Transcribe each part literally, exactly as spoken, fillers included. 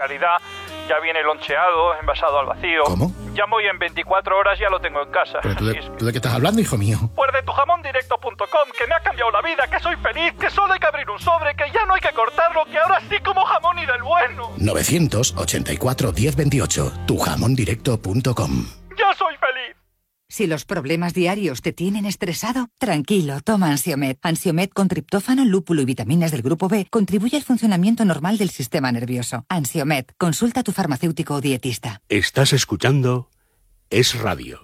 calidad, ya viene loncheado, envasado al vacío. ¿Cómo? Llamo y en veinticuatro horas ya lo tengo en casa. ¿Pero tú de, es que... tú de qué estás hablando, hijo mío? Pues de tu jamón directo punto com, que me ha cambiado la vida, que soy feliz, que solo hay que abrir un sobre, que ya no hay que cortarlo, que ahora sí como jamón y del bueno. novecientos ochenta y cuatro diez veintiocho, tu jamón directo punto com. ¡Ya soy feliz! Si los problemas diarios te tienen estresado, tranquilo, toma Ansiomed. Ansiomed con triptófano, lúpulo y vitaminas del grupo B contribuye al funcionamiento normal del sistema nervioso. Ansiomed, consulta a tu farmacéutico o dietista. Estás escuchando Es Radio.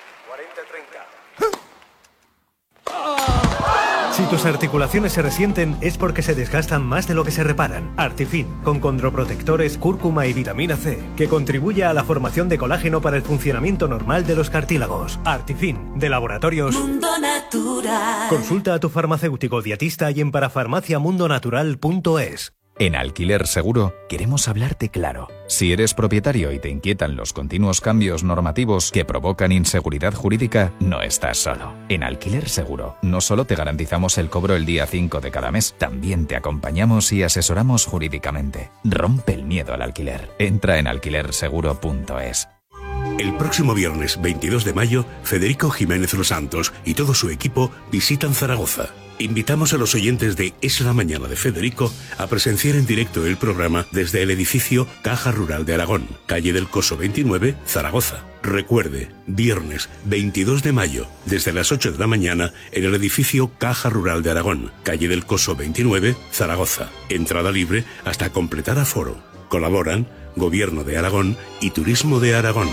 Si tus articulaciones se resienten es porque se desgastan más de lo que se reparan. Artifin, con condroprotectores, cúrcuma y vitamina C, que contribuye a la formación de colágeno para el funcionamiento normal de los cartílagos. Artifin, de Laboratorios Mundo Natural. Consulta a tu farmacéutico dietista y en parafarmacia mundo natural punto es. En Alquiler Seguro queremos hablarte claro. Si eres propietario y te inquietan los continuos cambios normativos que provocan inseguridad jurídica, no estás solo. En Alquiler Seguro no solo te garantizamos el cobro el día cinco de cada mes, también te acompañamos y asesoramos jurídicamente. Rompe el miedo al alquiler. Entra en alquiler seguro punto es. El próximo viernes veintidós de mayo, Federico Jiménez Los Santos y todo su equipo visitan Zaragoza. Invitamos a los oyentes de Es la Mañana de Federico a presenciar en directo el programa desde el edificio Caja Rural de Aragón, calle del Coso veintinueve, Zaragoza. Recuerde, viernes veintidós de mayo, desde las ocho de la mañana, en el edificio Caja Rural de Aragón, calle del Coso veintinueve, Zaragoza. Entrada libre hasta completar aforo. Colaboran Gobierno de Aragón y Turismo de Aragón.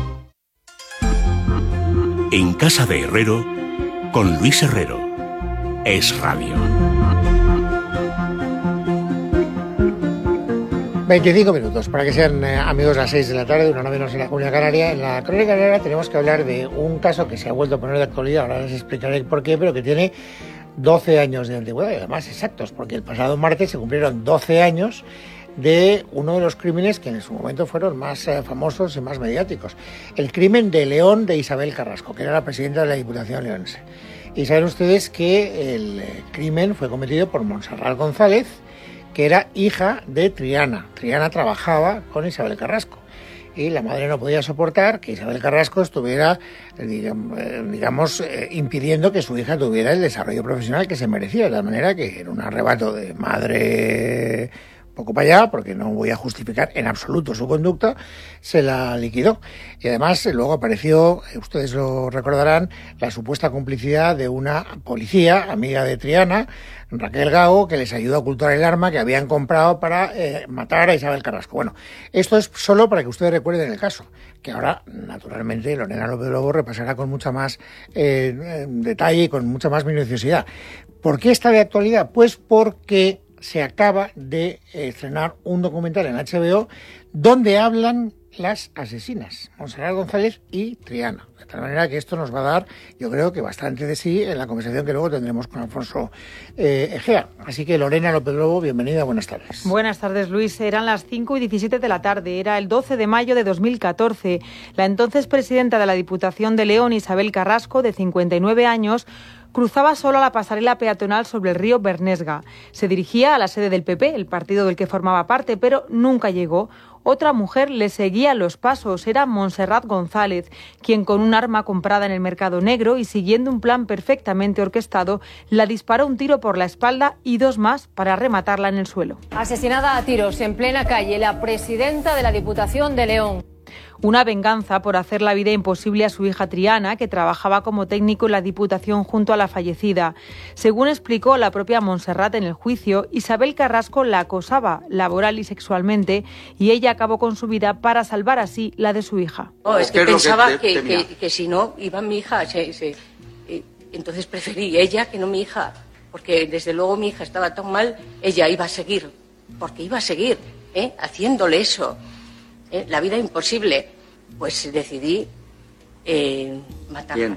En Casa de Herrero, con Luis Herrero. Es Radio. veinticinco minutos para que sean eh, amigos a las seis de la tarde, una hora menos en la Comunidad Canaria. En la Crónica Canaria tenemos que hablar de un caso que se ha vuelto a poner de actualidad, ahora les explicaré por qué, pero que tiene doce años de antigüedad, y además exactos, porque el pasado martes se cumplieron doce años de uno de los crímenes que en su momento fueron más eh, famosos y más mediáticos. El crimen de León de Isabel Carrasco, que era la presidenta de la Diputación leonesa. Y saben ustedes que el eh, crimen fue cometido por Montserrat González, que era hija de Triana. Triana trabajaba con Isabel Carrasco. Y la madre no podía soportar que Isabel Carrasco estuviera, digamos, digamos impidiendo que su hija tuviera el desarrollo profesional que se merecía, de tal manera que era un arrebato de madre poco para allá, porque no voy a justificar en absoluto su conducta, se la liquidó. Y además luego apareció, ustedes lo recordarán, la supuesta complicidad de una policía, amiga de Triana, Raquel Gago, que les ayudó a ocultar el arma que habían comprado para eh, matar a Isabel Carrasco. Bueno, esto es solo para que ustedes recuerden el caso, que ahora, naturalmente, Lorena López Lobo repasará con mucha más eh, detalle y con mucha más minuciosidad. ¿Por qué está de actualidad? Pues porque se acaba de estrenar un documental en H B O donde hablan las asesinas, Montserrat González y Triana. De tal manera que esto nos va a dar, yo creo que bastante de sí en la conversación que luego tendremos con Alfonso eh, Egea. Así que Lorena López Lobo, bienvenida, buenas tardes. Buenas tardes, Luis. Eran las cinco y diecisiete de la tarde, era el doce de mayo de dos mil catorce. La entonces presidenta de la Diputación de León, Isabel Carrasco, de cincuenta y nueve años, cruzaba sola la pasarela peatonal sobre el río Bernesga. Se dirigía a la sede del P P, el partido del que formaba parte, pero nunca llegó. Otra mujer le seguía los pasos, era Montserrat González, quien con un arma comprada en el mercado negro y siguiendo un plan perfectamente orquestado, la disparó un tiro por la espalda y dos más para rematarla en el suelo. Asesinada a tiros en plena calle, la presidenta de la Diputación de León. Una venganza por hacer la vida imposible a su hija Triana, que trabajaba como técnico en la Diputación junto a la fallecida. Según explicó la propia Montserrat en el juicio, Isabel Carrasco la acosaba laboral y sexualmente y ella acabó con su vida para salvar así la de su hija. Oh, es que pensaba que, que, que, que si no iba mi hija, se, se, eh, entonces preferí ella que no mi hija, porque desde luego mi hija estaba tan mal, ella iba a seguir, porque iba a seguir ¿eh? haciéndole eso. ¿Eh? La vida imposible, pues decidí eh, matarla. Bien.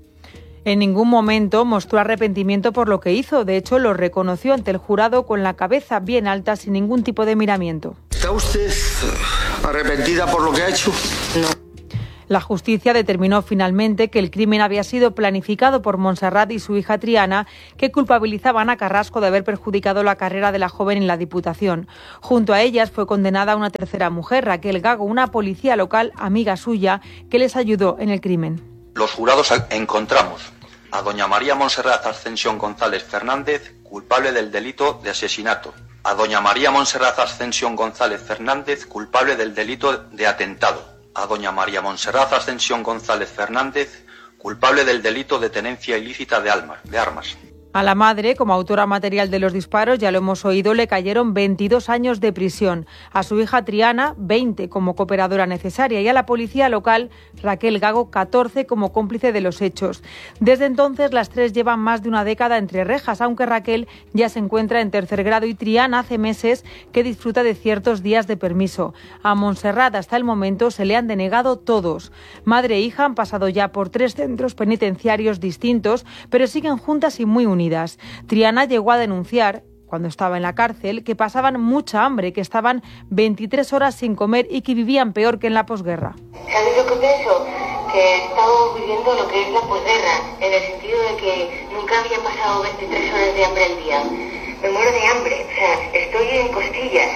En ningún momento mostró arrepentimiento por lo que hizo. De hecho, lo reconoció ante el jurado con la cabeza bien alta, sin ningún tipo de miramiento. ¿Está usted arrepentida por lo que ha hecho? No. La justicia determinó finalmente que el crimen había sido planificado por Montserrat y su hija Triana, que culpabilizaban a Carrasco de haber perjudicado la carrera de la joven en la Diputación. Junto a ellas fue condenada una tercera mujer, Raquel Gago, una policía local amiga suya, que les ayudó en el crimen. Los jurados encontramos a doña María Montserrat Ascensión González Fernández, culpable del delito de asesinato. A doña María Montserrat Ascensión González Fernández, culpable del delito de atentado. A doña María Montserrat Ascensión González Fernández, culpable del delito de tenencia ilícita de armas. De armas. A la madre, como autora material de los disparos, ya lo hemos oído, le cayeron veintidós años de prisión. A su hija Triana, veinte como cooperadora necesaria. Y a la policía local, Raquel Gago, catorce como cómplice de los hechos. Desde entonces, las tres llevan más de una década entre rejas, aunque Raquel ya se encuentra en tercer grado y Triana hace meses que disfruta de ciertos días de permiso. A Montserrat, hasta el momento, se le han denegado todos. Madre e hija han pasado ya por tres centros penitenciarios distintos, pero siguen juntas y muy unidas. Triana llegó a denunciar, cuando estaba en la cárcel, que pasaban mucha hambre, que estaban veintitrés horas sin comer y que vivían peor que en la posguerra. ¿Sabes lo que pienso? Que estamos viviendo lo que es la posguerra, en el sentido de que nunca había pasado veintitrés horas de hambre al día. Me muero de hambre, o sea, estoy en costillas.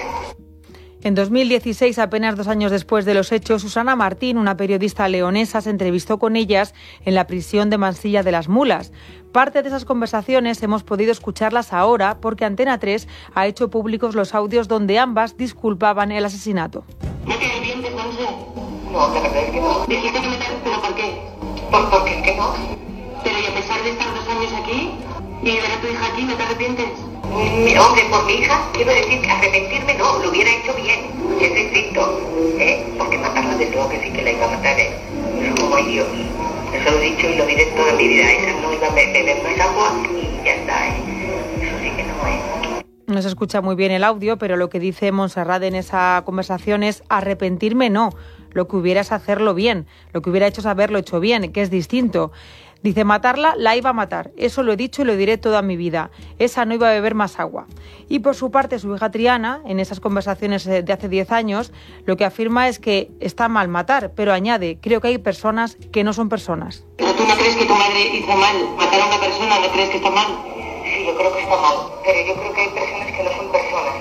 En dos mil dieciséis, apenas dos años después de los hechos, Susana Martín, una periodista leonesa, se entrevistó con ellas en la prisión de Mansilla de las Mulas. Parte de esas conversaciones hemos podido escucharlas ahora porque Antena tres ha hecho públicos los audios donde ambas disculpaban el asesinato. ¿No te arrepientes, Monse? No, la verdad es que no. Dijiste que me te... ¿Pero por qué? Por, porque es que no. Pero y a pesar de estar dos años aquí y ver a tu hija aquí, ¿no te arrepientes? Mi, hombre, por mi hija, quiero decir, arrepentirme no, lo hubiera hecho bien, es distinto, ¿eh? Porque matarla de luego que sí que la iba a matar, ¿eh? Eso como hay Dios, eso lo he dicho y lo diré toda mi vida, esa no iba a beber más agua y ya está, ¿eh? Eso sí que no es. No se escucha muy bien el audio, pero lo que dice Montserrat en esa conversación es arrepentirme no, lo que hubiera es hacerlo bien, lo que hubiera hecho es haberlo hecho bien, que es distinto. Dice, matarla la iba a matar. Eso lo he dicho y lo diré toda mi vida. Esa no iba a beber más agua. Y por su parte, su hija Triana, en esas conversaciones de hace diez años, lo que afirma es que está mal matar, pero añade, creo que hay personas que no son personas. ¿Pero tú no crees que tu madre hizo mal? ¿Matar a una persona no crees que está mal? Sí, yo creo que está mal, pero yo creo que hay personas que no son personas.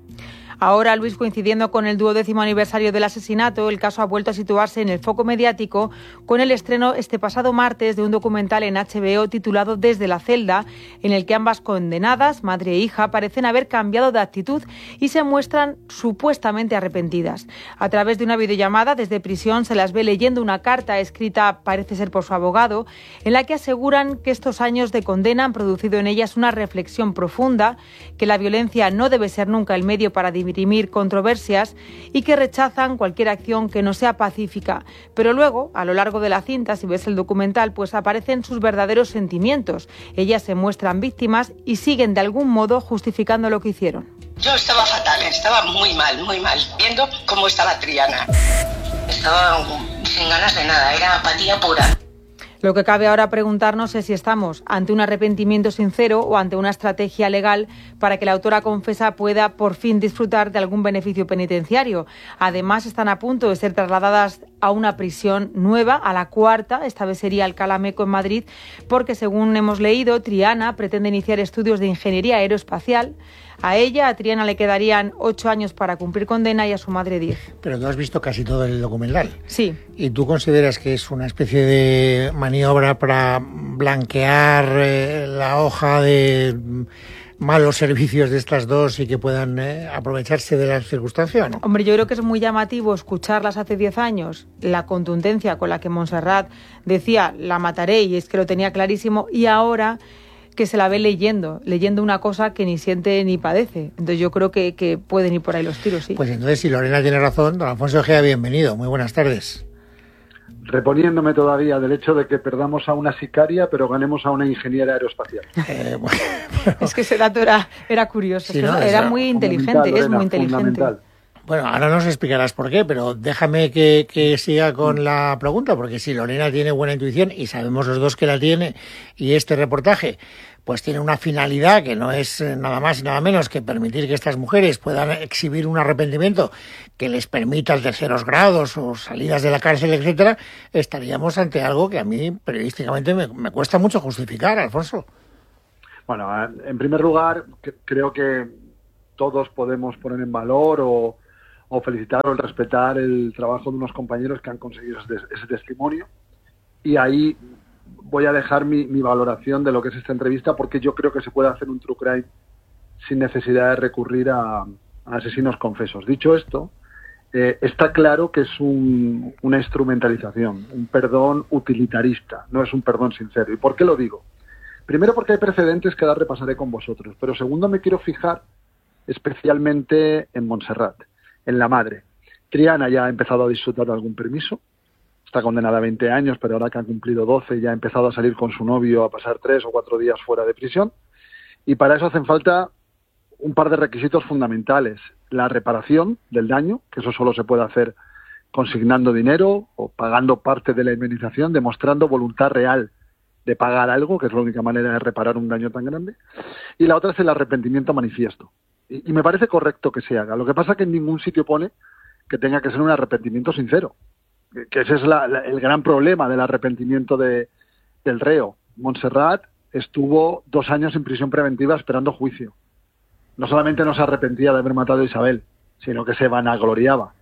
Ahora, Luis, coincidiendo con el duodécimo aniversario del asesinato, el caso ha vuelto a situarse en el foco mediático con el estreno este pasado martes de un documental en H B O titulado Desde la celda, en el que ambas condenadas, madre e hija, parecen haber cambiado de actitud y se muestran supuestamente arrepentidas. A través de una videollamada desde prisión se las ve leyendo una carta escrita, parece ser por su abogado, en la que aseguran que estos años de condena han producido en ellas una reflexión profunda, que la violencia no debe ser nunca el medio para dirimir controversias y que rechazan cualquier acción que no sea pacífica. Pero luego, a lo largo de la cinta, si ves el documental, pues aparecen sus verdaderos sentimientos. Ellas se muestran víctimas y siguen de algún modo justificando lo que hicieron. Yo estaba fatal, estaba muy mal, muy mal, viendo cómo estaba Triana. Estaba sin ganas de nada, era apatía pura. Lo que cabe ahora preguntarnos es si estamos ante un arrepentimiento sincero o ante una estrategia legal para que la autora confesa pueda por fin disfrutar de algún beneficio penitenciario. Además, están a punto de ser trasladadas a una prisión nueva, a la cuarta, esta vez sería Alcalá Meco en Madrid, porque según hemos leído, Triana pretende iniciar estudios de ingeniería aeroespacial. A ella, a Triana, le quedarían ocho años para cumplir condena y a su madre diez. Pero tú has visto casi todo el documental. Sí. ¿Y tú consideras que es una especie de maniobra para blanquear eh, la hoja de malos servicios de estas dos y que puedan eh, aprovecharse de la circunstancia, ¿no? Hombre, yo creo que es muy llamativo escucharlas hace diez años, la contundencia con la que Montserrat decía, la mataré, y es que lo tenía clarísimo, y ahora que se la ve leyendo, leyendo una cosa que ni siente ni padece. Entonces yo creo que, que pueden ir por ahí los tiros, sí. Pues entonces, si Lorena tiene razón, don Alfonso Ojea, bienvenido. Muy buenas tardes. Reponiéndome todavía del hecho de que perdamos a una sicaria, pero ganemos a una ingeniera aeroespacial. Eh, bueno, bueno. Es que ese dato era, era curioso, sí, ¿no? Era muy inteligente, Lorena, es muy inteligente. Bueno, ahora nos explicarás por qué, pero déjame que, que siga con la pregunta, porque si Lorena tiene buena intuición, y sabemos los dos que la tiene, y este reportaje pues tiene una finalidad que no es nada más y nada menos que permitir que estas mujeres puedan exhibir un arrepentimiento que les permita terceros grados o salidas de la cárcel, etcétera, estaríamos ante algo que a mí periodísticamente me, me cuesta mucho justificar, Alfonso. Bueno, en primer lugar, creo que todos podemos poner en valor o, o felicitar o respetar el trabajo de unos compañeros que han conseguido ese, ese testimonio, y ahí voy a dejar mi, mi valoración de lo que es esta entrevista, porque yo creo que se puede hacer un true crime sin necesidad de recurrir a, a asesinos confesos. Dicho esto, eh, está claro que es un, una instrumentalización, un perdón utilitarista, no es un perdón sincero. ¿Y por qué lo digo? Primero, porque hay precedentes que ahora repasaré con vosotros, pero segundo, me quiero fijar especialmente en Montserrat, en la madre. Triana ya ha empezado a disfrutar de algún permiso, está condenada a veinte años, pero ahora que ha cumplido doce ya ha empezado a salir con su novio a pasar tres o cuatro días fuera de prisión, y para eso hacen falta un par de requisitos fundamentales: la reparación del daño, que eso solo se puede hacer consignando dinero o pagando parte de la indemnización, demostrando voluntad real de pagar algo, que es la única manera de reparar un daño tan grande, y la otra es el arrepentimiento manifiesto. Y, y me parece correcto que se haga. Lo que pasa es que en ningún sitio pone que tenga que ser un arrepentimiento sincero, que ese es la, la, el gran problema del arrepentimiento de, del reo. Montserrat estuvo dos años en prisión preventiva esperando juicio. No solamente no se arrepentía de haber matado a Isabel, sino que se vanagloriaba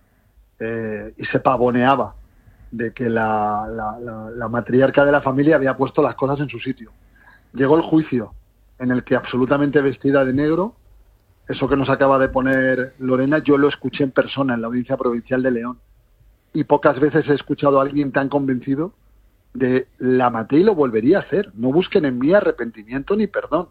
eh, y se pavoneaba de que la, la, la, la matriarca de la familia había puesto las cosas en su sitio. Llegó el juicio, en el que absolutamente vestida de negro, eso que nos acaba de poner Lorena, yo lo escuché en persona en la Audiencia Provincial de León. Y pocas veces he escuchado a alguien tan convencido de la maté y lo volvería a hacer. No busquen en mí arrepentimiento ni perdón.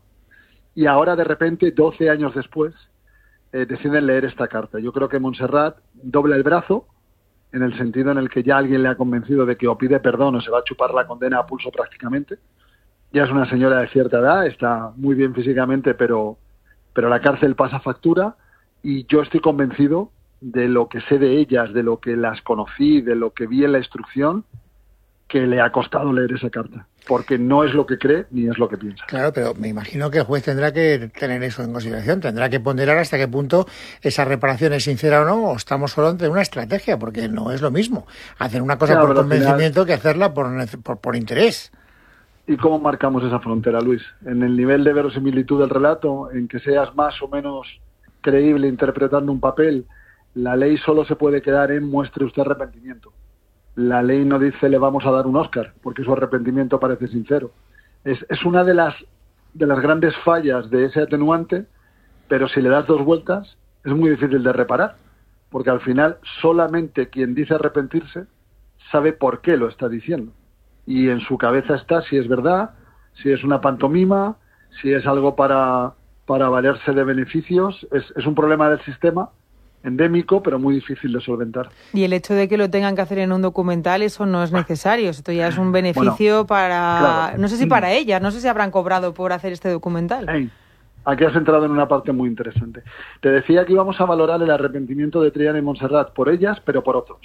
Y ahora, de repente, doce años después, eh, deciden leer esta carta. Yo creo que Montserrat dobla el brazo, en el sentido en el que ya alguien le ha convencido de que o pide perdón o se va a chupar la condena a pulso prácticamente. Ya es una señora de cierta edad, está muy bien físicamente, pero, pero la cárcel pasa factura, y yo estoy convencido de lo que sé de ellas, de lo que las conocí, de lo que vi en la instrucción, que le ha costado leer esa carta, porque no es lo que cree ni es lo que piensa. Claro, pero me imagino que el juez tendrá que tener eso en consideración, tendrá que ponderar hasta qué punto esa reparación es sincera o no, o estamos solo ante una estrategia, porque no es lo mismo hacer una cosa claro, por convencimiento final, que hacerla por, por, por interés. ¿Y cómo marcamos esa frontera, Luis? ¿En el nivel de verosimilitud del relato, en que seas más o menos creíble interpretando un papel? La ley solo se puede quedar en muestre usted arrepentimiento. La ley no dice le vamos a dar un Oscar, porque su arrepentimiento parece sincero. Es, es una de las, de las grandes fallas de ese atenuante, pero si le das dos vueltas es muy difícil de reparar, porque al final solamente quien dice arrepentirse sabe por qué lo está diciendo. Y en su cabeza está si es verdad, si es una pantomima, si es algo para, para valerse de beneficios. Es, es un problema del sistema endémico, pero muy difícil de solventar. Y el hecho de que lo tengan que hacer en un documental, eso no es necesario. Esto ya es un beneficio bueno, para... Claro. No sé si para ellas, no sé si habrán cobrado por hacer este documental. Hey, aquí has entrado en una parte muy interesante. Te decía que íbamos a valorar el arrepentimiento de Triana y Montserrat por ellas, pero por otros.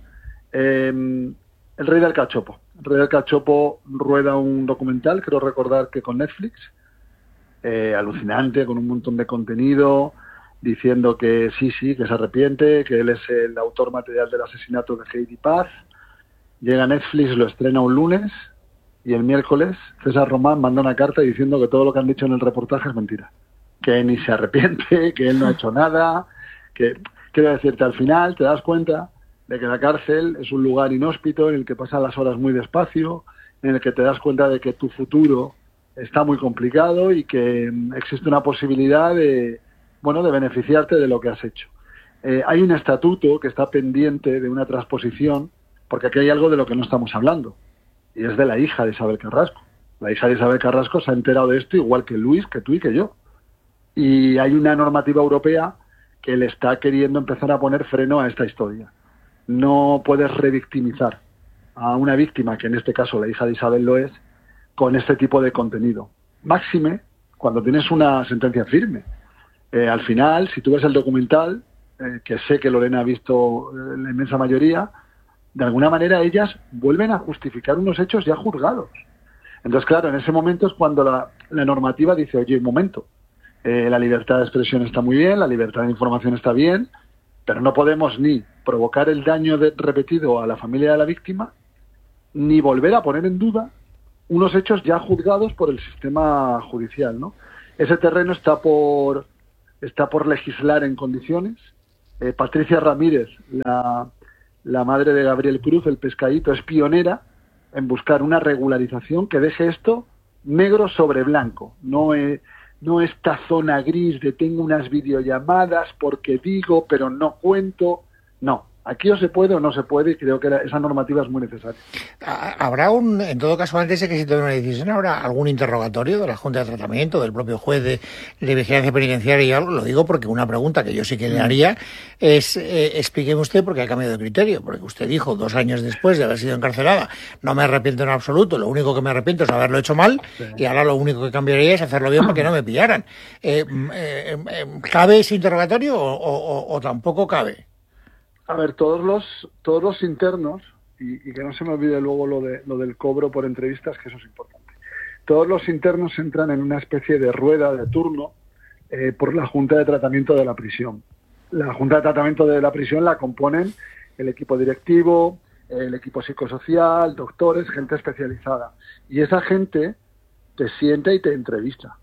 Eh, el Rey del Cachopo. El Rey del Cachopo rueda un documental, creo recordar que con Netflix, eh, alucinante, con un montón de contenido, diciendo que sí, sí, que se arrepiente, que él es el autor material del asesinato de Heidi Paz. Llega a Netflix, lo estrena un lunes, y el miércoles César Román manda una carta diciendo que todo lo que han dicho en el reportaje es mentira, que ni se arrepiente, que él no ha hecho nada, que, quiero decirte, al final te das cuenta de que la cárcel es un lugar inhóspito en el que pasan las horas muy despacio, en el que te das cuenta de que tu futuro está muy complicado y que existe una posibilidad de bueno, de beneficiarte de lo que has hecho. Eh, hay un estatuto que está pendiente de una transposición, porque aquí hay algo de lo que no estamos hablando, y es de la hija de Isabel Carrasco. La hija de Isabel Carrasco se ha enterado de esto igual que Luis, que tú y que yo. Y hay una normativa europea que le está queriendo empezar a poner freno a esta historia. No puedes revictimizar a una víctima, que en este caso la hija de Isabel lo es, con este tipo de contenido. Máxime cuando tienes una sentencia firme. Eh, al final, si tú ves el documental, eh, que sé que Lorena ha visto eh, la inmensa mayoría, de alguna manera ellas vuelven a justificar unos hechos ya juzgados. Entonces, claro, en ese momento es cuando la, la normativa dice, oye, un momento, eh, la libertad de expresión está muy bien, la libertad de información está bien, pero no podemos ni provocar el daño de, repetido a la familia de la víctima, ni volver a poner en duda unos hechos ya juzgados por el sistema judicial, ¿no? Ese terreno está por está por legislar en condiciones. Eh, Patricia Ramírez, la, la madre de Gabriel Cruz, el pescadito, es pionera en buscar una regularización que deje esto negro sobre blanco. No, eh, no esta zona gris de tengo unas videollamadas porque digo, pero no cuento. No. Aquí o se puede o no se puede, y creo que esa normativa es muy necesaria. ¿Habrá un, en todo caso, antes de que se tome una decisión, habrá algún interrogatorio de la Junta de Tratamiento, del propio juez de, de vigilancia penitenciaria? Y algo? Lo digo porque una pregunta que yo sí que le haría es, eh, explíqueme usted por qué ha cambiado de criterio, porque usted dijo dos años después de haber sido encarcelada, no me arrepiento en absoluto, lo único que me arrepiento es haberlo hecho mal, sí. Y ahora lo único que cambiaría es hacerlo bien para que no me pillaran. Eh, eh, eh, ¿Cabe ese interrogatorio o, o, o tampoco cabe? A ver, todos los todos los internos, y, y que no se me olvide luego lo de lo del cobro por entrevistas, que eso es importante. Todos los internos entran en una especie de rueda de turno eh, por la Junta de Tratamiento de la prisión. La Junta de Tratamiento de la prisión la componen el equipo directivo, el equipo psicosocial, doctores, gente especializada. Y esa gente te sienta y te entrevista.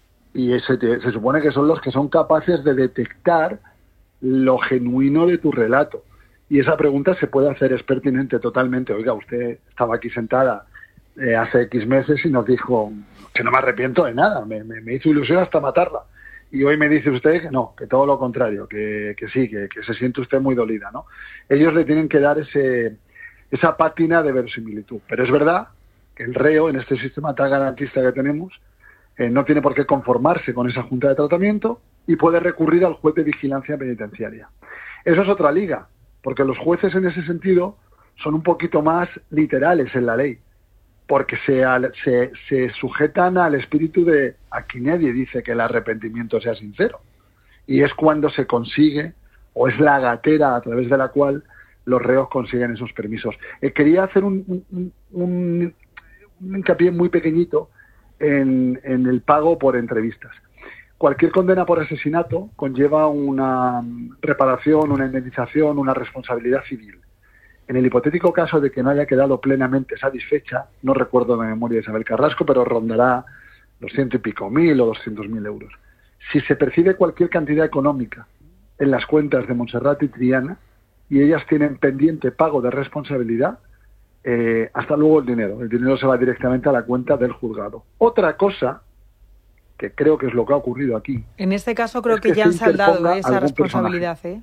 Y ese te, se supone que son los que son capaces de detectar lo genuino de tu relato. Y esa pregunta se puede hacer, es pertinente totalmente. Oiga, usted estaba aquí sentada eh, hace X meses y nos dijo que no me arrepiento de nada, me, me, me hizo ilusión hasta matarla. Y hoy me dice usted que no, que todo lo contrario, que, que sí, que, que se siente usted muy dolida, ¿no? Ellos le tienen que dar ese esa pátina de verosimilitud. Pero es verdad que el reo, en este sistema tan garantista que tenemos, eh, no tiene por qué conformarse con esa Junta de Tratamiento y puede recurrir al juez de vigilancia penitenciaria. Eso es otra liga, porque los jueces en ese sentido son un poquito más literales en la ley, porque se, se, se sujetan al espíritu de aquí nadie dice que el arrepentimiento sea sincero. Y es cuando se consigue, o es la gatera a través de la cual los reos consiguen esos permisos. Eh, quería hacer un, un, un, un hincapié muy pequeñito en, en el pago por entrevistas. Cualquier condena por asesinato conlleva una reparación, una indemnización, una responsabilidad civil. En el hipotético caso de que no haya quedado plenamente satisfecha, no recuerdo de memoria de Isabel Carrasco, pero rondará los ciento y pico mil o doscientos mil euros. Si se percibe cualquier cantidad económica en las cuentas de Montserrat y Triana y ellas tienen pendiente pago de responsabilidad, eh, hasta luego el dinero. El dinero se va directamente a la cuenta del juzgado. Otra cosa, que creo que es lo que ha ocurrido aquí. En este caso creo que, que ya han saldado esa responsabilidad, ¿eh?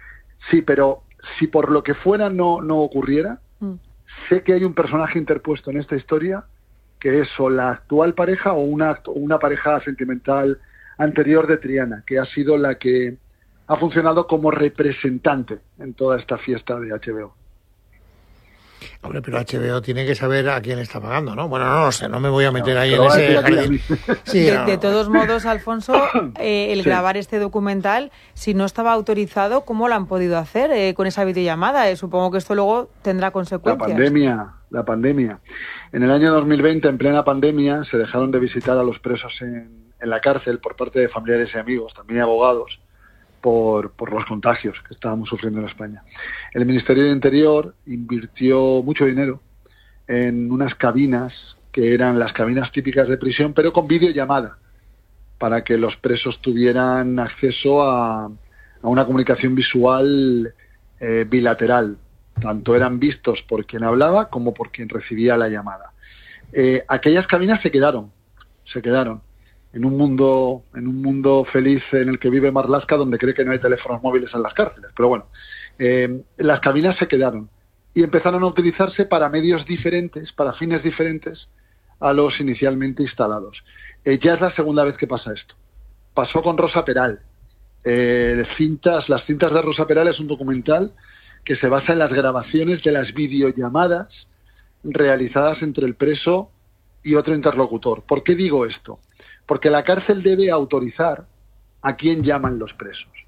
Sí, pero si por lo que fuera no, no ocurriera, mm. sé que hay un personaje interpuesto en esta historia que es o la actual pareja o una, una pareja sentimental anterior de Triana, que ha sido la que ha funcionado como representante en toda esta fiesta de H B O. Hombre, pero H B O tiene que saber a quién está pagando, ¿no? Bueno, no lo sé, no me voy a meter no, ahí en ese jardín. Sí, de, no, de todos modos, Alfonso, eh, el sí. grabar este documental, si no estaba autorizado, ¿cómo lo han podido hacer eh, con esa videollamada? Eh, supongo que esto luego tendrá consecuencias. La pandemia, la pandemia. En el año dos mil veinte, en plena pandemia, se dejaron de visitar a los presos en, en la cárcel por parte de familiares y amigos, también abogados, por, por los contagios que estábamos sufriendo en España. El Ministerio de Interior invirtió mucho dinero en unas cabinas que eran las cabinas típicas de prisión, pero con videollamada, para que los presos tuvieran acceso a, a una comunicación visual eh, bilateral. Tanto eran vistos por quien hablaba como por quien recibía la llamada. Eh, aquellas cabinas se quedaron, se quedaron. en un mundo en un mundo feliz en el que vive Marlaska, donde cree que no hay teléfonos móviles en las cárceles. Pero bueno, eh, las cabinas se quedaron y empezaron a utilizarse para medios diferentes, para fines diferentes a los inicialmente instalados. Eh, ya es la segunda vez que pasa esto. Pasó con Rosa Peral. Eh, cintas, las cintas de Rosa Peral es un documental que se basa en las grabaciones de las videollamadas realizadas entre el preso y otro interlocutor. ¿Por qué digo esto? Porque la cárcel debe autorizar a quién llaman los presos.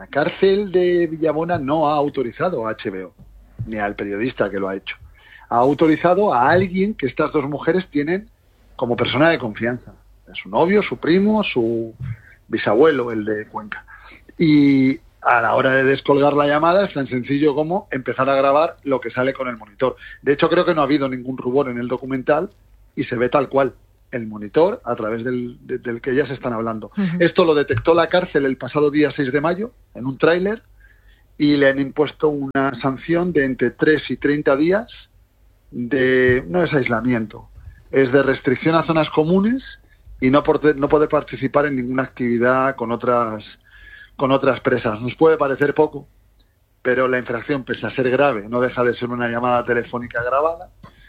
La cárcel de Villabona no ha autorizado a H B O, ni al periodista que lo ha hecho. Ha autorizado a alguien que estas dos mujeres tienen como persona de confianza. Su novio, su primo, su bisabuelo, el de Cuenca. Y a la hora de descolgar la llamada es tan sencillo como empezar a grabar lo que sale con el monitor. De hecho, creo que no ha habido ningún rubor en el documental y se ve tal cual el monitor a través del, de, del que ellas están hablando. Uh-huh. Esto lo detectó la cárcel el pasado día seis de mayo en un tráiler y le han impuesto una sanción de entre tres y treinta días de, no es aislamiento, es de restricción a zonas comunes y no, por, no puede participar en ninguna actividad con otras, con otras presas. Nos puede parecer poco, pero la infracción, pese a ser grave, no deja de ser una llamada telefónica grabada.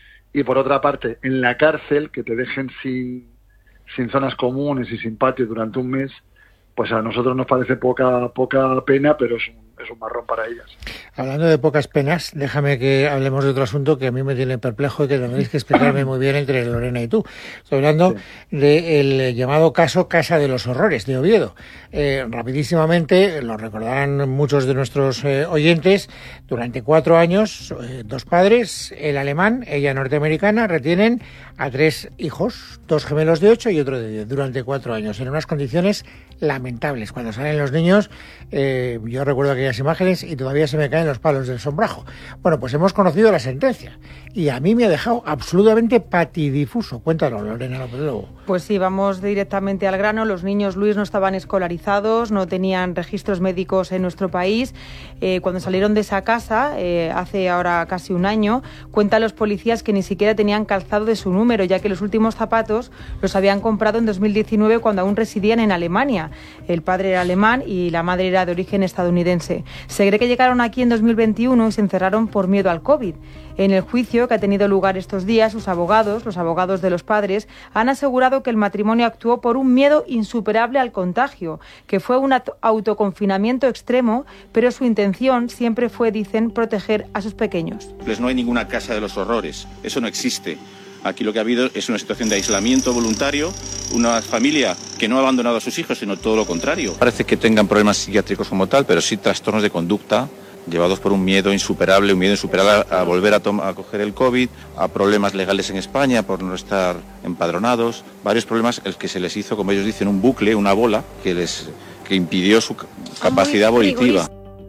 Y por otra parte, en la cárcel, que te dejen sin, sin zonas comunes y sin patio durante un mes, pues a nosotros nos parece poca poca pena, pero es un, es un marrón para ellas. Hablando de pocas penas, déjame que hablemos de otro asunto que a mí me tiene perplejo y que tendréis que explicarme muy bien entre Lorena y tú. Estoy hablando sí. del llamado caso Casa de los Horrores de Oviedo. Eh, rapidísimamente, lo recordarán muchos de nuestros eh, oyentes, durante cuatro años, eh, dos padres, el alemán, ella norteamericana, retienen a tres hijos, dos gemelos de ocho y otro de diez, durante cuatro años, en unas condiciones lamentables. Cuando salen los niños, eh, yo recuerdo aquellas imágenes y todavía se me caen los palos del sombrajo. Bueno, pues hemos conocido la sentencia y a mí me ha dejado absolutamente patidifuso. Cuéntanos, Lorena López Lobo. Pues sí, vamos directamente al grano. Los niños, Luis, no estaban escolarizados, no tenían registros médicos en nuestro país. Eh, cuando salieron de esa casa, eh, hace ahora casi un año, cuentan los policías que ni siquiera tenían calzado de su número, ya que los últimos zapatos los habían comprado en dos mil diecinueve cuando aún residían en Alemania. El padre era alemán y la madre era de origen estadounidense. Se cree que llegaron aquí en dos mil veintiuno y se encerraron por miedo al COVID. En el juicio que ha tenido lugar estos días, sus abogados, los abogados de los padres, han asegurado que el matrimonio actuó por un miedo insuperable al contagio, que fue un autoconfinamiento extremo, pero su intención siempre fue, dicen, proteger a sus pequeños. Pues no hay ninguna casa de los horrores, eso no existe. Aquí lo que ha habido es una situación de aislamiento voluntario, una familia que no ha abandonado a sus hijos, sino todo lo contrario. Parece que tengan problemas psiquiátricos como tal, pero sí trastornos de conducta llevados por un miedo insuperable, un miedo insuperable a, a volver a, toma, a coger el COVID, a problemas legales en España por no estar empadronados, varios problemas, el que se les hizo, como ellos dicen, un bucle, una bola, que les que impidió su capacidad volitiva.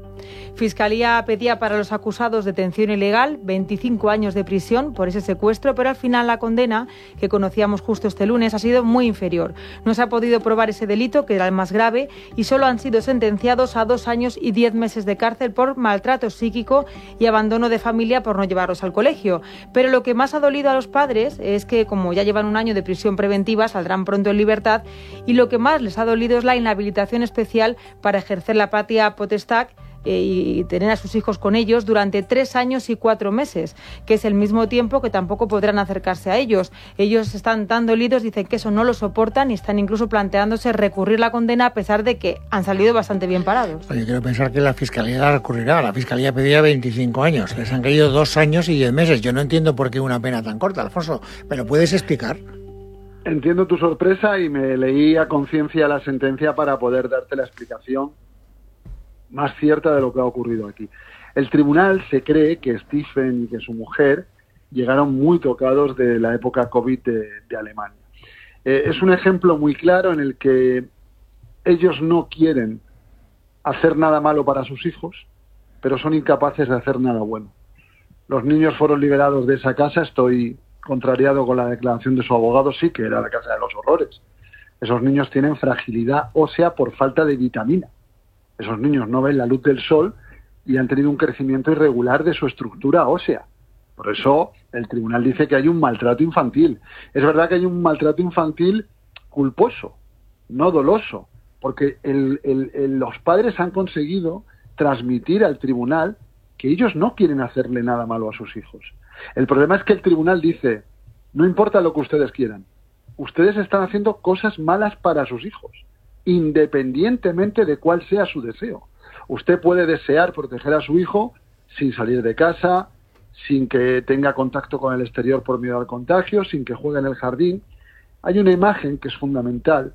Fiscalía pedía para los acusados detención ilegal, veinticinco años de prisión por ese secuestro, pero al final la condena, que conocíamos justo este lunes, ha sido muy inferior. No se ha podido probar ese delito, que era el más grave, y solo han sido sentenciados a dos años y diez meses de cárcel por maltrato psíquico y abandono de familia por no llevarlos al colegio. Pero lo que más ha dolido a los padres es que, como ya llevan un año de prisión preventiva, saldrán pronto en libertad, y lo que más les ha dolido es la inhabilitación especial para ejercer la patria potestad y tener a sus hijos con ellos durante tres años y cuatro meses, que es el mismo tiempo que tampoco podrán acercarse a ellos. Ellos están tan dolidos, dicen que eso no lo soportan y están incluso planteándose recurrir la condena a pesar de que han salido bastante bien parados. Yo quiero pensar que la Fiscalía la recurrirá. La Fiscalía pedía veinticinco años, les han caído dos años y diez meses. Yo no entiendo por qué una pena tan corta, Alfonso. ¿Me lo puedes explicar? Entiendo tu sorpresa y me leí a conciencia la sentencia para poder darte la explicación más cierta de lo que ha ocurrido aquí. El tribunal se cree que Stephen y que su mujer llegaron muy tocados de la época COVID de, de Alemania. Eh, es un ejemplo muy claro en el que ellos no quieren hacer nada malo para sus hijos, pero son incapaces de hacer nada bueno. Los niños fueron liberados de esa casa, estoy contrariado con la declaración de su abogado, sí que era la casa de los horrores. Esos niños tienen fragilidad ósea por falta de vitamina. Esos niños no ven la luz del sol y han tenido un crecimiento irregular de su estructura ósea. Por eso el tribunal dice que hay un maltrato infantil. Es verdad que hay un maltrato infantil culposo, no doloso, porque el, el, el, los padres han conseguido transmitir al tribunal que ellos no quieren hacerle nada malo a sus hijos. El problema es que el tribunal dice, no importa lo que ustedes quieran, ustedes están haciendo cosas malas para sus hijos, independientemente de cuál sea su deseo. Usted puede desear proteger a su hijo sin salir de casa, sin que tenga contacto con el exterior por miedo al contagio, sin que juegue en el jardín. Hay una imagen que es fundamental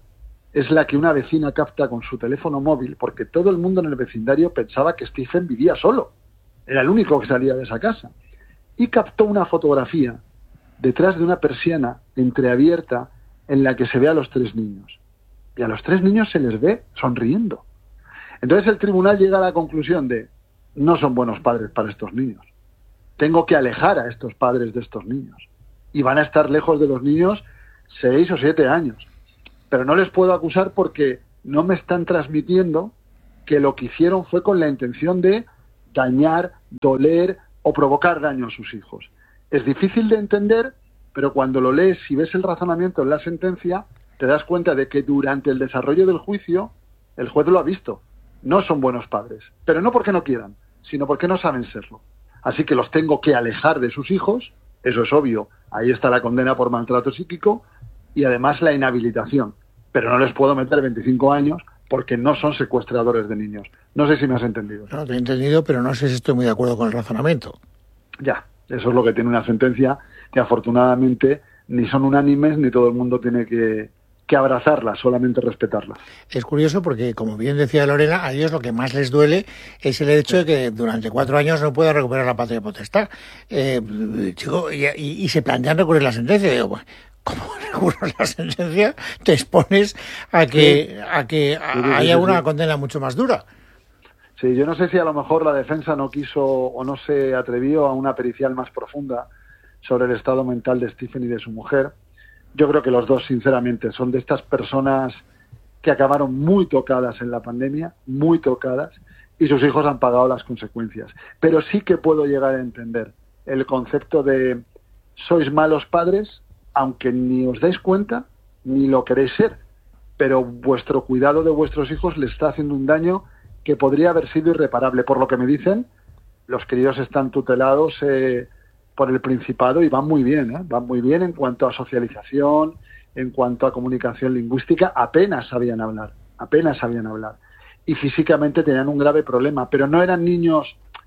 es la que una vecina capta con su teléfono móvil, porque todo el mundo en el vecindario pensaba que Stephen vivía solo. Era el único que salía de esa casa. Y captó una fotografía detrás de una persiana entreabierta en la que se ve a los tres niños. Y a los tres niños se les ve sonriendo. Entonces el tribunal llega a la conclusión de no son buenos padres para estos niños. Tengo que alejar a estos padres de estos niños. Y van a estar lejos de los niños seis o siete años. Pero no les puedo acusar porque no me están transmitiendo que lo que hicieron fue con la intención de dañar, doler o provocar daño a sus hijos. Es difícil de entender, pero cuando lo lees y ves el razonamiento en la sentencia, te das cuenta de que durante el desarrollo del juicio el juez lo ha visto. No son buenos padres, pero no porque no quieran, sino porque no saben serlo. Así que los tengo que alejar de sus hijos, eso es obvio, ahí está la condena por maltrato psíquico y además la inhabilitación, pero no les puedo meter veinticinco años porque no son secuestradores de niños. No sé si me has entendido. No, te he entendido, pero no sé si estoy muy de acuerdo con el razonamiento. Ya, eso es lo que tiene una sentencia que afortunadamente ni son unánimes ni todo el mundo tiene que, que abrazarlas, solamente respetarlas. Es curioso porque, como bien decía Lorena, a ellos lo que más les duele es el hecho de que durante cuatro años no puedan recuperar la patria potestad. Eh, chico, y, y, y se plantean recurrir la sentencia. Digo, bueno, ¿cómo recurres la sentencia? Te expones a que, sí. a que a, sí, sí, haya sí, sí, una sí. condena mucho más dura. Sí, yo no sé si a lo mejor la defensa no quiso o no se atrevió a una pericial más profunda sobre el estado mental de Stephen y de su mujer. Yo creo que los dos, sinceramente, son de estas personas que acabaron muy tocadas en la pandemia, muy tocadas, y sus hijos han pagado las consecuencias. Pero sí que puedo llegar a entender el concepto de sois malos padres, aunque ni os dais cuenta, ni lo queréis ser, pero vuestro cuidado de vuestros hijos les está haciendo un daño que podría haber sido irreparable. Por lo que me dicen, los críos están tutelados eh, por el Principado y van muy bien, ¿eh? van muy bien en cuanto a socialización, en cuanto a comunicación lingüística, apenas sabían hablar, apenas sabían hablar. Y físicamente tenían un grave problema, pero no eran niños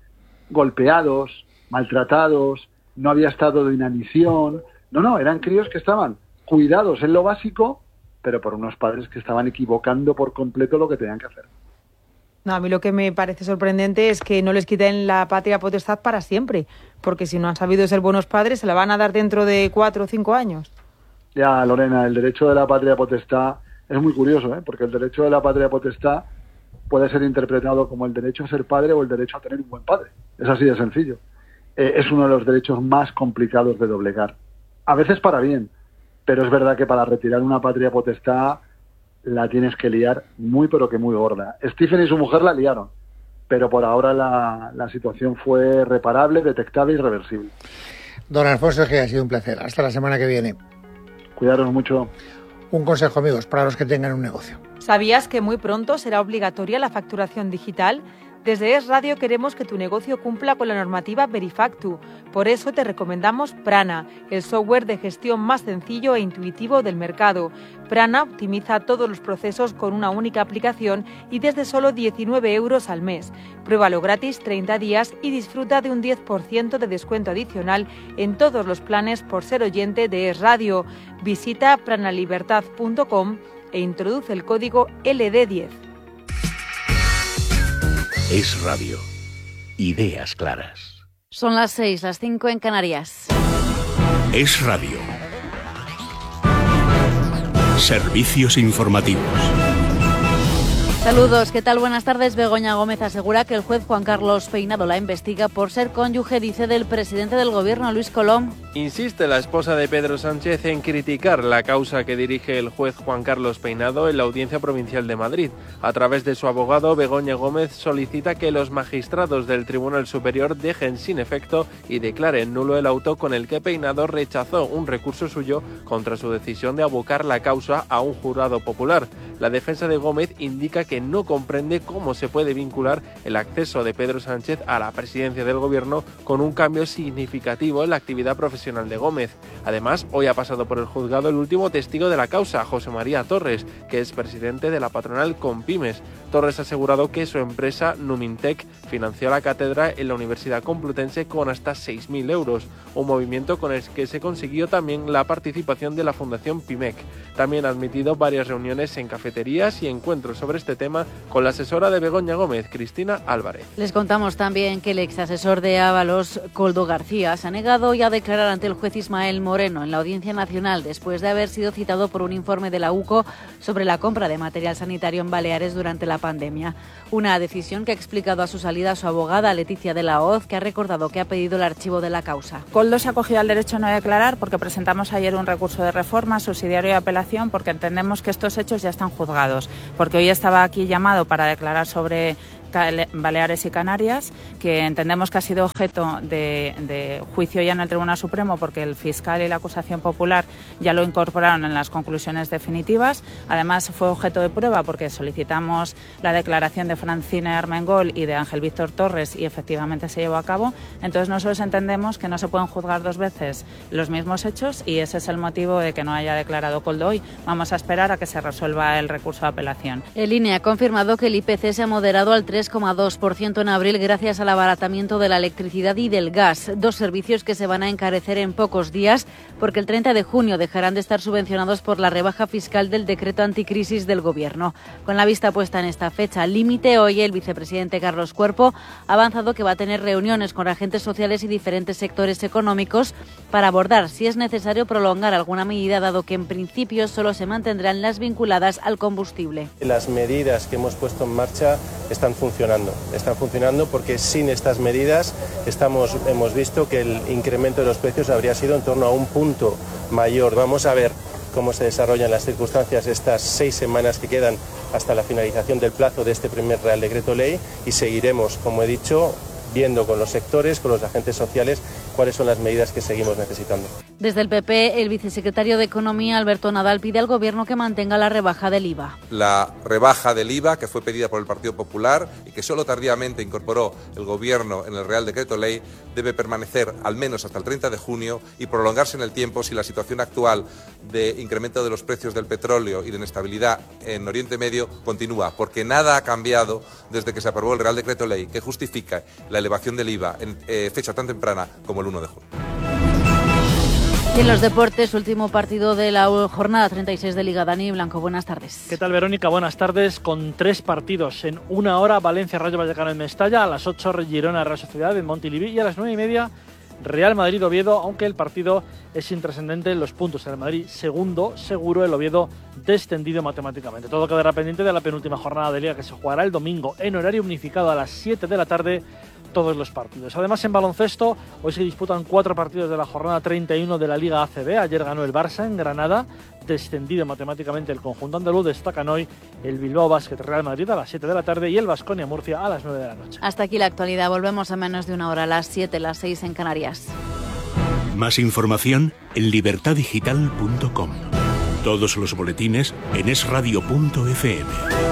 golpeados, maltratados, no había estado de inanición, no, no, eran críos que estaban cuidados en lo básico, pero por unos padres que estaban equivocando por completo lo que tenían que hacer. No, a mí lo que me parece sorprendente es que no les quiten la patria potestad para siempre, porque si no han sabido ser buenos padres se la van a dar dentro de cuatro o cinco años. Ya, Lorena, el derecho de la patria potestad es muy curioso, ¿eh? Porque el derecho de la patria potestad puede ser interpretado como el derecho a ser padre o el derecho a tener un buen padre. Es así de sencillo. Eh, es uno de los derechos más complicados de doblegar. A veces para bien, pero es verdad que para retirar una patria potestad la tienes que liar muy pero que muy gorda. Stephen y su mujer la liaron, pero por ahora la, la situación fue reparable, detectable y reversible. Don Alfonso, que ha sido un placer. Hasta la semana que viene. Cuidaros mucho. Un consejo, amigos, para los que tengan un negocio. ¿Sabías que muy pronto será obligatoria la facturación digital? Desde Es Radio queremos que tu negocio cumpla con la normativa Verifactu. Por eso te recomendamos Prana, el software de gestión más sencillo e intuitivo del mercado. Prana optimiza todos los procesos con una única aplicación y desde solo diecinueve euros al mes. Pruébalo gratis treinta días y disfruta de un diez por ciento de descuento adicional en todos los planes por ser oyente de Es Radio. Visita pranalibertad punto com e introduce el código L D diez. Es Radio. Ideas claras. Son las seis, las cinco en Canarias. Es Radio. Servicios informativos. Saludos, ¿qué tal? Buenas tardes. Begoña Gómez asegura que el juez Juan Carlos Peinado la investiga por ser cónyuge, dice, del presidente del gobierno, Luis Colom. Insiste la esposa de Pedro Sánchez en criticar la causa que dirige el juez Juan Carlos Peinado en la Audiencia Provincial de Madrid. A través de su abogado, Begoña Gómez solicita que los magistrados del Tribunal Superior dejen sin efecto y declaren nulo el auto con el que Peinado rechazó un recurso suyo contra su decisión de abocar la causa a un jurado popular. La defensa de Gómez indica que que no comprende cómo se puede vincular el acceso de Pedro Sánchez a la presidencia del Gobierno con un cambio significativo en la actividad profesional de Gómez. Además, hoy ha pasado por el juzgado el último testigo de la causa, José María Torres, que es presidente de la patronal Compymes. Torres ha asegurado que su empresa Numintec financió la cátedra en la Universidad Complutense con hasta seis mil euros, un movimiento con el que se consiguió también la participación de la Fundación Pimec. También ha admitido varias reuniones en cafeterías y encuentros sobre este tema con la asesora de Begoña Gómez, Cristina Álvarez. Les contamos también que el ex asesor de Ábalos, Koldo García, se ha negado hoy a declarar ante el juez Ismael Moreno en la Audiencia Nacional después de haber sido citado por un informe de la U C O sobre la compra de material sanitario en Baleares durante la pandemia. Una decisión que ha explicado a su salida su abogada Leticia de la Hoz, que ha recordado que ha pedido el archivo de la causa. Koldo se ha acogido al derecho a no declarar porque presentamos ayer un recurso de reforma subsidiario y apelación porque entendemos que estos hechos ya están juzgados, porque hoy estaba aquí llamado para declarar sobre Baleares y Canarias, que entendemos que ha sido objeto de, de juicio ya en el Tribunal Supremo porque el fiscal y la acusación popular ya lo incorporaron en las conclusiones definitivas. Además fue objeto de prueba porque solicitamos la declaración de Francina Armengol y de Ángel Víctor Torres y efectivamente se llevó a cabo. Entonces nosotros entendemos que no se pueden juzgar dos veces los mismos hechos y ese es el motivo de que no haya declarado Koldo hoy. Vamos a esperar a que se resuelva el recurso de apelación. El I N E ha confirmado que el I P C se ha moderado al tres coma dos por ciento en abril gracias al abaratamiento de la electricidad y del gas, dos servicios que se van a encarecer en pocos días porque el treinta de junio dejarán de estar subvencionados por la rebaja fiscal del decreto anticrisis del Gobierno. Con la vista puesta en esta fecha límite, hoy el vicepresidente Carlos Cuerpo ha avanzado que va a tener reuniones con agentes sociales y diferentes sectores económicos para abordar si es necesario prolongar alguna medida, dado que en principio solo se mantendrán las vinculadas al combustible. Las medidas que hemos puesto en marcha están funcionando. Están funcionando porque sin estas medidas estamos, hemos visto que el incremento de los precios habría sido en torno a un punto mayor. Vamos a ver cómo se desarrollan las circunstancias estas seis semanas que quedan hasta la finalización del plazo de este primer Real Decreto Ley y seguiremos, como he dicho, viendo con los sectores, con los agentes sociales, cuáles son las medidas que seguimos necesitando. Desde el P P, el vicesecretario de Economía, Alberto Nadal, pide al Gobierno que mantenga la rebaja del I V A. La rebaja del I V A, que fue pedida por el Partido Popular y que solo tardíamente incorporó el Gobierno en el Real Decreto Ley, debe permanecer al menos hasta el treinta de junio y prolongarse en el tiempo si la situación actual de incremento de los precios del petróleo y de inestabilidad en Oriente Medio continúa, porque nada ha cambiado desde que se aprobó el Real Decreto Ley que justifica la elevación del I V A en eh, fecha tan temprana como el uno de junio. Y en los deportes, último partido de la jornada treinta y seis de Liga. Dani Blanco, buenas tardes. ¿Qué tal, Verónica? Buenas tardes. Con tres partidos en una hora: Valencia, Rayo Vallecano en Mestalla, a las ocho Girona, Real Sociedad en Montilivi y a las nueve y media Real Madrid Oviedo, aunque el partido es intrascendente en los puntos. El Madrid segundo, seguro, el Oviedo descendido matemáticamente. Todo quedará pendiente de la penúltima jornada de Liga que se jugará el domingo en horario unificado a las siete de la tarde. Todos los partidos. Además, en baloncesto, hoy se disputan cuatro partidos de la jornada treinta y uno de la Liga A C B. Ayer ganó el Barça en Granada, descendido matemáticamente el conjunto andaluz. Destacan hoy el Bilbao Basket Real Madrid a las siete de la tarde y el Baskonia Murcia a las nueve de la noche. Hasta aquí la actualidad. Volvemos a menos de una hora, a las siete, las seis en Canarias. Más información en libertad digital punto com. Todos los boletines en es radio punto efe eme.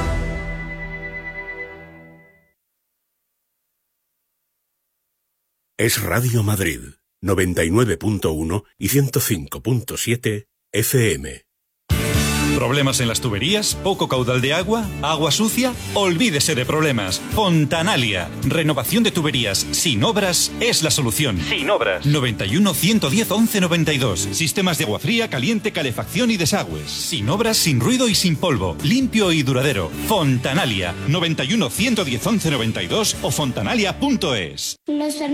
Es Radio Madrid, noventa y nueve punto uno y ciento cinco punto siete efe eme. ¿Problemas en las tuberías? ¿Poco caudal de agua? ¿Agua sucia? Olvídese de problemas. Fontanalia. Renovación de tuberías sin obras es la solución. Sin obras. noventa y uno, ciento diez, once noventa y dos. Sistemas de agua fría, caliente, calefacción y desagües. Sin obras, sin ruido y sin polvo. Limpio y duradero. Fontanalia. noventa y uno, ciento diez, once noventa y dos o fontanalia punto es.